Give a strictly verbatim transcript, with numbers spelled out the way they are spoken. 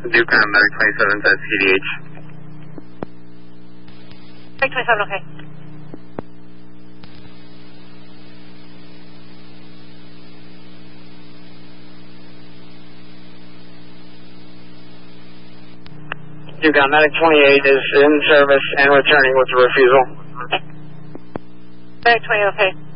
Duke on Medic twenty-seven says C D H. Medic twenty-seven, okay. Duke on Medic twenty-eight is in service and returning with a refusal. Medic twenty-eight, okay.